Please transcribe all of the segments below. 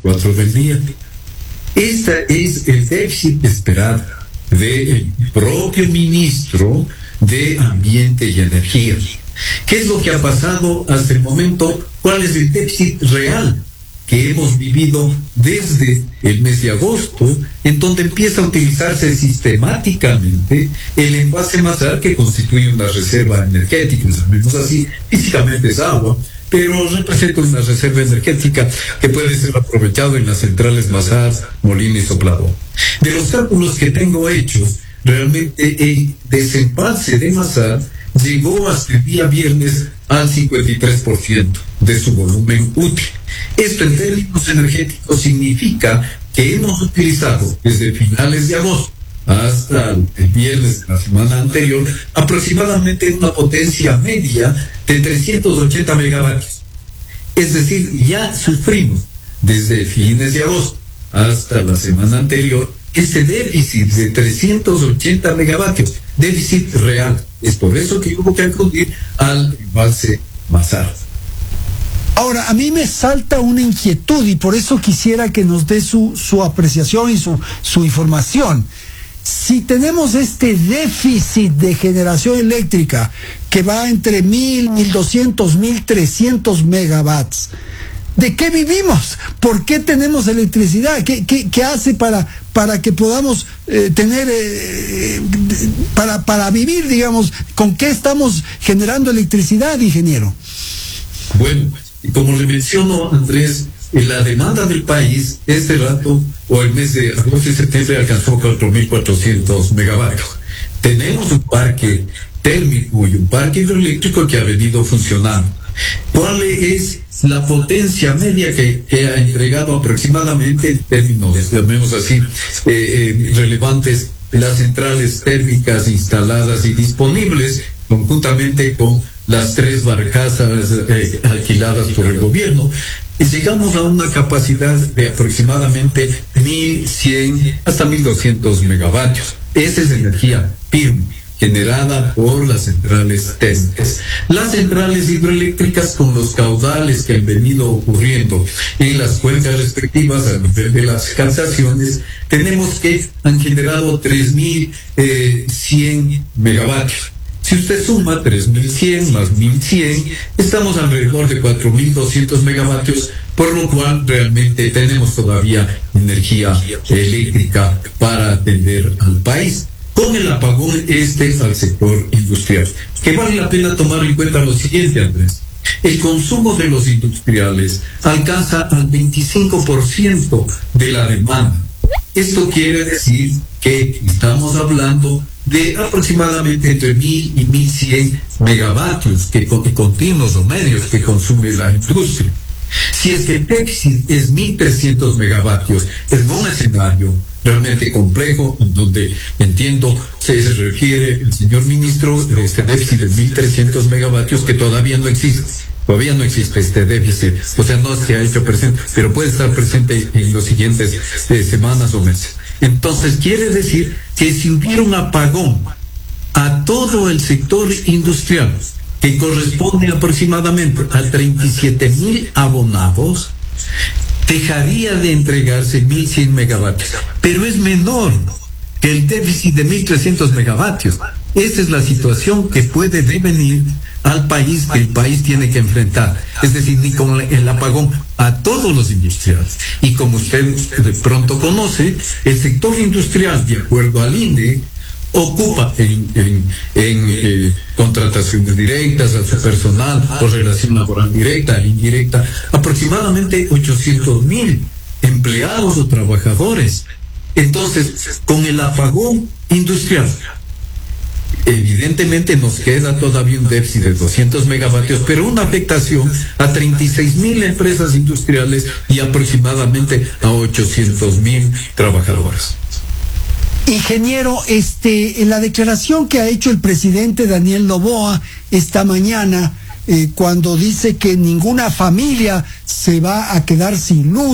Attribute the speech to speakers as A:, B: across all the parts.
A: 24 del día. Este es el déficit esperado del propio ministro de Ambiente y Energía. ¿Qué es lo que ha pasado hasta el momento? ¿Cuál es el déficit real que hemos vivido desde el mes de agosto, en donde empieza a utilizarse sistemáticamente el envase Mazar, que constituye una reserva energética, llamemos así, físicamente es agua, pero representa una reserva energética que puede ser aprovechado en las centrales Mazar, Molina y Soplador. De los cálculos que tengo hechos, realmente el desembalse de Mazar llegó hasta el día viernes al 53% de su volumen útil. Esto en términos energéticos significa que hemos utilizado desde finales de agosto hasta el viernes de la semana anterior aproximadamente una potencia media de 380 megavatios. Es decir, ya sufrimos desde fines de agosto hasta la semana anterior ese déficit de 380 megavatios, déficit real. Es por eso que hubo que acudir al embalse Mazar.
B: Ahora, a mí me salta una inquietud y por eso quisiera que nos dé su apreciación y su información. Si tenemos este déficit de generación eléctrica que va entre 1.200, 1.300 megawatts, ¿de qué vivimos? ¿Por qué tenemos electricidad? ¿Qué hace para que podamos tener, para vivir, digamos? ¿Con qué estamos generando electricidad, ingeniero?
A: Bueno, como le menciono, Andrés, la demanda del país este rato, o el mes de agosto y septiembre, alcanzó 4.400 megavatios. Tenemos un parque térmico y un parque hidroeléctrico que ha venido funcionando. ¿Cuál es la potencia media que ha entregado aproximadamente en términos, llamemos así, relevantes, las centrales térmicas instaladas y disponibles conjuntamente con las 3 barcazas alquiladas por el gobierno? Y llegamos a una capacidad de aproximadamente 1.100 hasta 1.200 megavatios. Esa es energía firme, generada por las centrales térmicas. Las centrales hidroeléctricas, con los caudales que han venido ocurriendo en las cuencas respectivas a nivel de las captaciones, tenemos que han generado 3.100 megavatios. Si usted suma 3.100 más 1.100, estamos alrededor de 4.200 megavatios, por lo cual realmente tenemos todavía energía eléctrica para atender al país. Con el apagón al sector industrial, que vale la pena tomar en cuenta lo siguiente, Andrés. El consumo de los industriales alcanza al 25% de la demanda. Esto quiere decir que estamos hablando de aproximadamente entre 1.000 y 1.100 megavatios continuos o medios que consume la industria. Si es que el déficit es 1.300 megavatios, en un escenario realmente complejo, en donde entiendo se refiere el señor ministro de este déficit de 1.300 megavatios que todavía no existe. Todavía no existe este déficit, o sea, no se ha hecho presente, pero puede estar presente en los siguientes semanas o meses. Entonces, quiere decir que si hubiera un apagón a todo el sector industrial, que corresponde aproximadamente a 37.000 abonados, dejaría de entregarse 1.100 megavatios, pero es menor que el déficit de 1.300 megavatios. Esta es la situación que puede devenir al país, que el país tiene que enfrentar. Es decir, ni con el apagón a todos los industriales. Y como usted de pronto conoce, el sector industrial, de acuerdo al INE, ocupa en contrataciones directas a su personal o relación laboral directa e indirecta aproximadamente 800.000 empleados o trabajadores. Entonces, con el apagón industrial, evidentemente nos queda todavía un déficit de 200 megavatios, pero una afectación a 36.000 empresas industriales y aproximadamente a 800.000 trabajadores.
B: Ingeniero, en la declaración que ha hecho el presidente Daniel Noboa esta mañana, cuando dice que ninguna familia se va a quedar sin luz,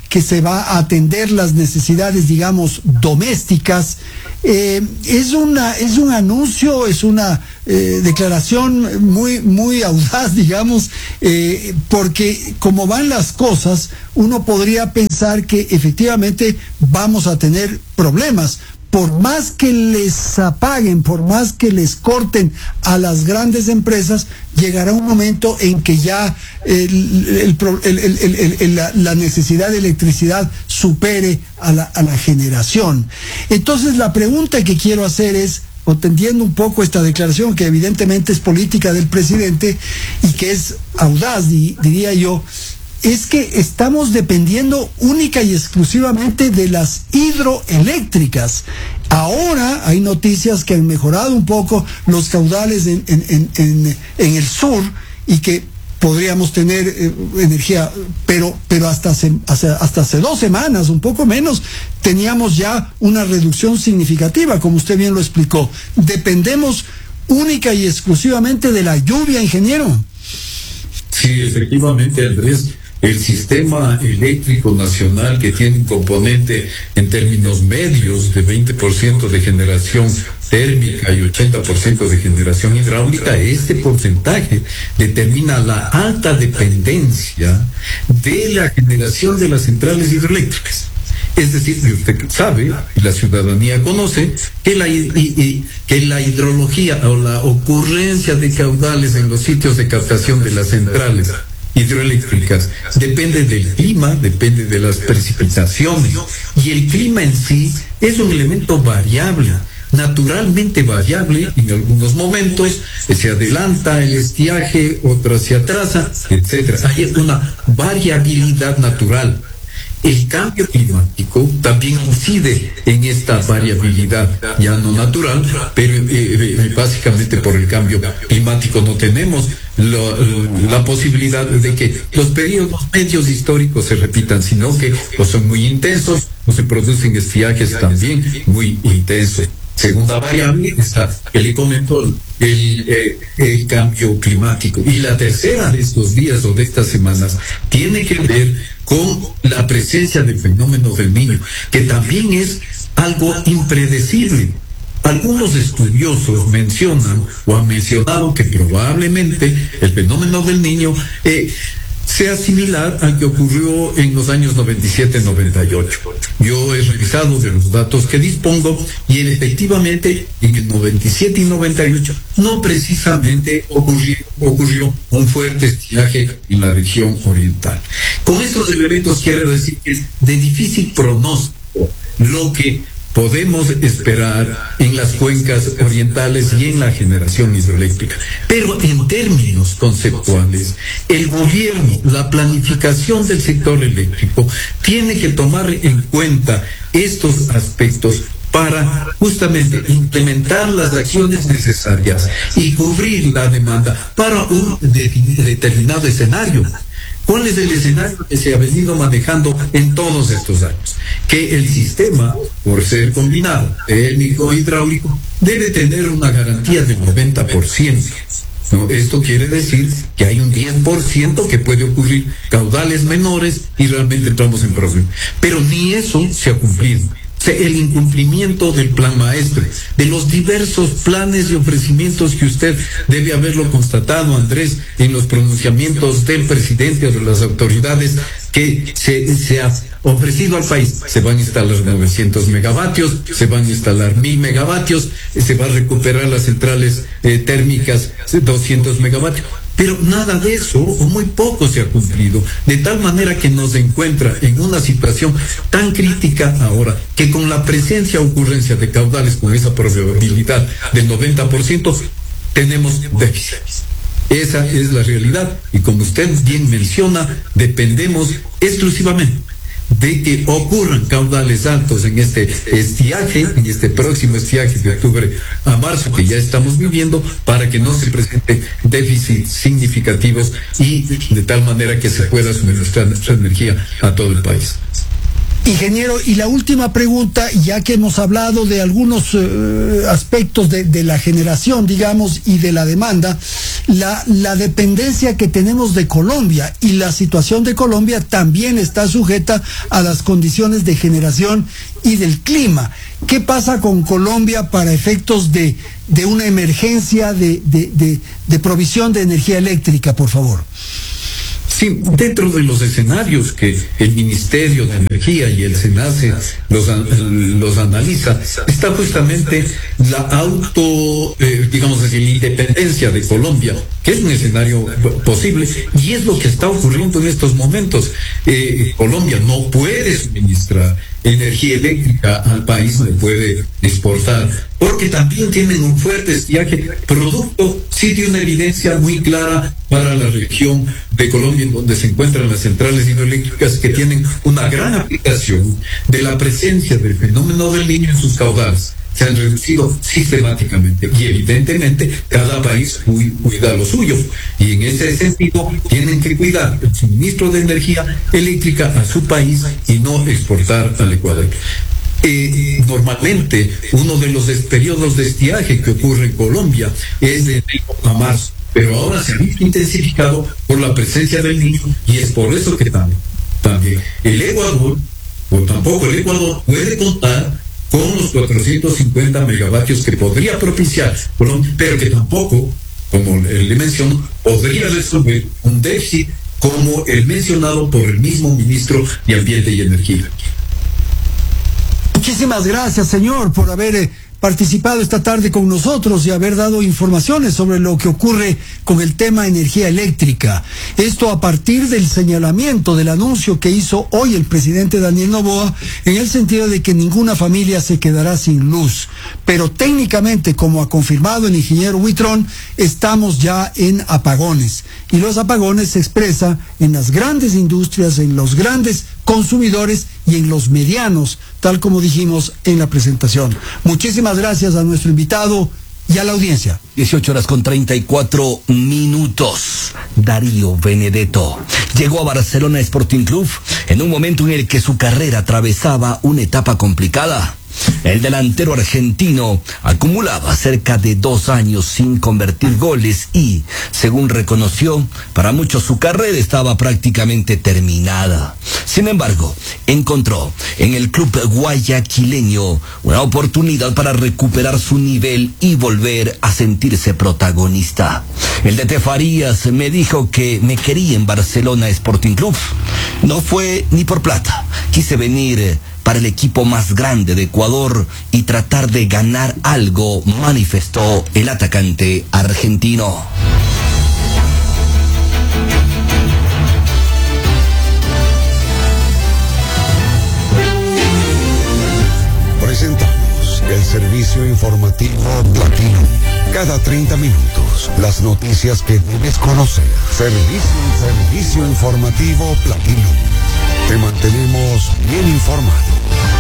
B: que se va a atender las necesidades, digamos, domésticas. Es un anuncio, es una declaración muy audaz, digamos, porque como van las cosas, uno podría pensar que efectivamente vamos a tener problemas. Por más que les apaguen, por más que les corten a las grandes empresas, llegará un momento en que ya la necesidad de electricidad supere a la generación. Entonces, la pregunta que quiero hacer es, entendiendo un poco esta declaración, que evidentemente es política del presidente y que es audaz, diría yo, es que estamos dependiendo única y exclusivamente de las hidroeléctricas. Ahora hay noticias que han mejorado un poco los caudales en el sur y que podríamos tener energía, pero hasta hace 2 semanas, un poco menos, teníamos ya una reducción significativa, como usted bien lo explicó. Dependemos única y exclusivamente de la lluvia, ingeniero.
A: Sí, efectivamente, Andrés. El sistema eléctrico nacional, que tiene un componente en términos medios de 20% de generación térmica y 80% de generación hidráulica, este porcentaje determina la alta dependencia de la generación de las centrales hidroeléctricas. Es decir, usted sabe, y la ciudadanía conoce, que la hidrología o la ocurrencia de caudales en los sitios de captación de las centrales hidroeléctricas depende del clima, depende de las precipitaciones, y el clima en sí es un elemento variable, naturalmente variable. En algunos momentos se adelanta el estiaje, otras se atrasa, etcétera. Hay una variabilidad natural. El cambio climático también incide en esta variabilidad, ya no natural, pero básicamente por el cambio climático no tenemos la posibilidad de que los periodos medios históricos se repitan, sino que son muy intensos, o se producen estiajes también muy intensos. Segunda variable está, que le comentó, el cambio climático. Y la tercera de estos días o de estas semanas tiene que ver con la presencia del fenómeno del Niño, que también es algo impredecible. Algunos estudiosos mencionan o han mencionado que probablemente el fenómeno del Niño sea similar al que ocurrió en los años 97-98. Yo he revisado de los datos que dispongo y efectivamente en el 97 y 98 no precisamente ocurrió un fuerte estiaje en la región oriental. Con estos elementos quiero decir que es de difícil pronóstico lo que podemos esperar en las cuencas orientales y en la generación hidroeléctrica. Pero en términos conceptuales, el gobierno, la planificación del sector eléctrico, tiene que tomar en cuenta estos aspectos para justamente implementar las acciones necesarias y cubrir la demanda para un determinado escenario. ¿Cuál es el escenario que se ha venido manejando en todos estos años? Que el sistema, por ser combinado, térmico e hidráulico, debe tener una garantía del 90%. ¿No? Esto quiere decir que hay un 10% que puede ocurrir caudales menores y realmente entramos en problemas. Pero ni eso se ha cumplido. El incumplimiento del plan maestro, de los diversos planes y ofrecimientos que usted debe haberlo constatado, Andrés, en los pronunciamientos del presidente o de las autoridades que se ha ofrecido al país. Se van a instalar 900 megavatios, se van a instalar 1000 megavatios, se va a recuperar las centrales térmicas 200 megavatios. Pero nada de eso, o muy poco, se ha cumplido, de tal manera que nos encuentra en una situación tan crítica ahora, que con la presencia o ocurrencia de caudales con esa probabilidad del 90%, tenemos déficit. Esa es la realidad, y como usted bien menciona, dependemos exclusivamente de que ocurran caudales altos en este estiaje, en este próximo estiaje de octubre a marzo que ya estamos viviendo, para que no se presenten déficits significativos y de tal manera que se pueda suministrar nuestra energía a todo el país.
B: Ingeniero, y la última pregunta, ya que hemos hablado de algunos aspectos de la generación, digamos, y de la demanda, la dependencia que tenemos de Colombia, y la situación de Colombia también está sujeta a las condiciones de generación y del clima. ¿Qué pasa con Colombia para efectos de una emergencia de provisión de energía eléctrica, por favor?
A: Sí, dentro de los escenarios que el Ministerio de Energía y el SENACE los analiza, está justamente la digamos así, la independencia de Colombia, que es un escenario posible, y es lo que está ocurriendo en estos momentos. Colombia no puede suministrar energía eléctrica al país, no puede exportar, porque también tienen un fuerte estiaje producto, sí, de una evidencia muy clara para la región de Colombia, en donde se encuentran las centrales hidroeléctricas, que tienen una gran aplicación de la presencia del fenómeno del Niño en sus caudales. Se han reducido sistemáticamente, y evidentemente cada país cuida lo suyo, y en ese sentido tienen que cuidar el suministro de energía eléctrica a su país y no exportar al Ecuador. Normalmente uno de los periodos de estiaje que ocurre en Colombia es de enero a marzo, pero ahora se ha visto intensificado por la presencia del Niño, y es por eso que también el Ecuador puede contar con los 450 megavatios que podría propiciar Colombia, pero que tampoco, como le menciono, podría resolver un déficit como el mencionado por el mismo ministro de Ambiente y Energía.
B: Muchísimas gracias, señor, por haber participado esta tarde con nosotros y haber dado informaciones sobre lo que ocurre con el tema energía eléctrica. Esto a partir del señalamiento, del anuncio que hizo hoy el presidente Daniel Noboa, en el sentido de que ninguna familia se quedará sin luz. Pero técnicamente, como ha confirmado el ingeniero Huitrón, estamos ya en apagones. Y los apagones se expresan en las grandes industrias, en los grandes consumidores y en los medianos, tal como dijimos en la presentación. Muchísimas gracias a nuestro invitado y a la audiencia.
C: 18:34. Darío Benedetto llegó a Barcelona Sporting Club en un momento en el que su carrera atravesaba una etapa complicada. El delantero argentino acumulaba cerca de 2 años sin convertir goles y, según reconoció, para muchos su carrera estaba prácticamente terminada. Sin embargo, encontró en el club guayaquileño una oportunidad para recuperar su nivel y volver a sentirse protagonista. El DT Farías me dijo que me quería en Barcelona Sporting Club. No fue ni por plata. Quise venir para el equipo más grande de Ecuador y tratar de ganar algo, manifestó el atacante argentino.
D: Presentamos el servicio informativo Platinum. Cada 30 minutos, las noticias que debes conocer. Servicio informativo Platinum. Te mantenemos bien informado.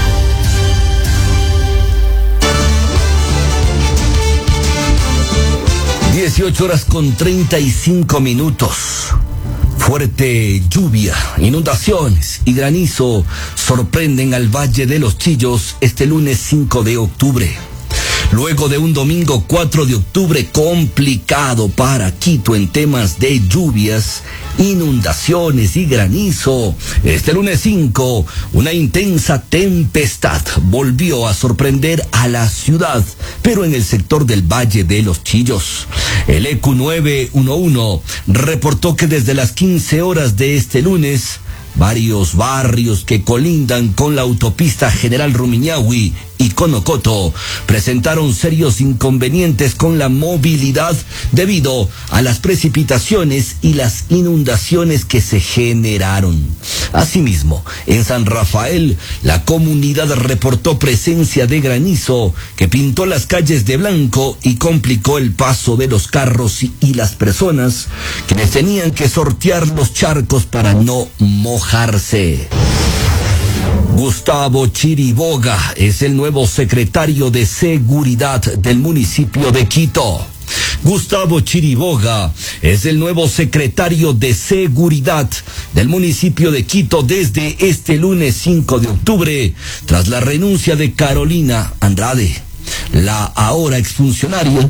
C: 18:35. Fuerte lluvia, inundaciones y granizo sorprenden al Valle de los Chillos este lunes 5 de octubre. Luego de un domingo 4 de octubre complicado para Quito en temas de lluvias, inundaciones y granizo, este lunes 5, una intensa tempestad volvió a sorprender a la ciudad, pero en el sector del Valle de los Chillos. El EQ 911 reportó que desde las 15 horas de este lunes, varios barrios que colindan con la autopista General Rumiñahui y Conocoto presentaron serios inconvenientes con la movilidad debido a las precipitaciones y las inundaciones que se generaron. Asimismo, en San Rafael, la comunidad reportó presencia de granizo que pintó las calles de blanco y complicó el paso de los carros y las personas, quienes tenían que sortear los charcos para no mojarse. Gustavo Chiriboga es el nuevo secretario de Seguridad del municipio de Quito. Gustavo Chiriboga es el nuevo secretario de Seguridad del municipio de Quito desde este lunes 5 de octubre, tras la renuncia de Carolina Andrade. La ahora exfuncionaria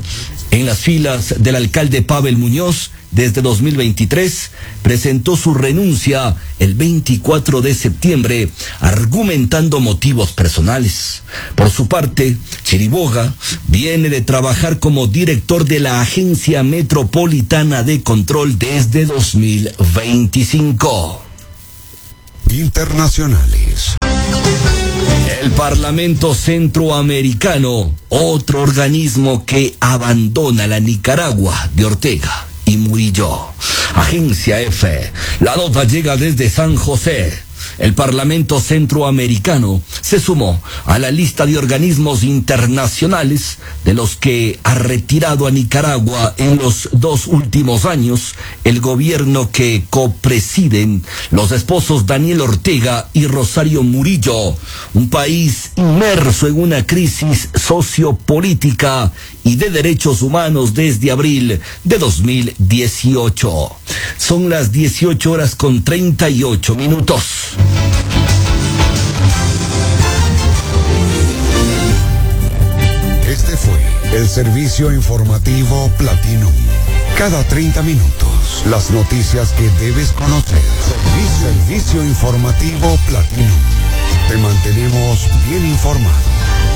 C: En las filas del alcalde Pavel Muñoz, desde 2023, presentó su renuncia el 24 de septiembre, argumentando motivos personales. Por su parte, Chiriboga viene de trabajar como director de la Agencia Metropolitana de Control desde 2025.
D: Internacionales.
C: El Parlamento Centroamericano, otro organismo que abandona la Nicaragua de Ortega y Murillo. Agencia F. La nota llega desde San José. El Parlamento Centroamericano se sumó a la lista de organismos internacionales de los que ha retirado a Nicaragua en los 2 últimos años el gobierno que copresiden los esposos Daniel Ortega y Rosario Murillo, un país inmerso en una crisis sociopolítica y de derechos humanos desde abril de 2018. Son las 18:38.
D: Este fue el servicio informativo Platinum. Cada 30 minutos, las noticias que debes conocer. Servicio informativo Platinum. Te mantenemos bien informado.